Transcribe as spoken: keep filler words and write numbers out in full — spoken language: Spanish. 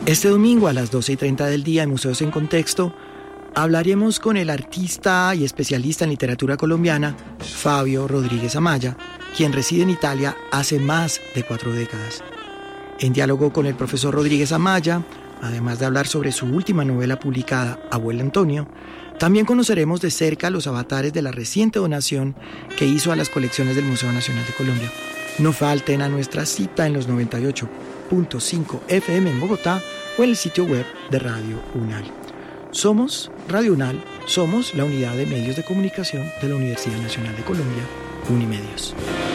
Este domingo a las doce y treinta del día en Museos en Contexto hablaremos con el artista y especialista en literatura colombiana Fabio Rodríguez Amaya, quien reside en Italia hace más de cuatro décadas. En diálogo con el profesor Rodríguez Amaya, además de hablar sobre su última novela publicada, Abuelo Antonio, también conoceremos de cerca los avatares de la reciente donación que hizo a las colecciones del Museo Nacional de Colombia. No falten a nuestra cita en los noventa y ocho punto cinco F M en Bogotá o en el sitio web de Radio UNAL. Somos Radio UNAL, somos la unidad de medios de comunicación de la Universidad Nacional de Colombia, Unimedios.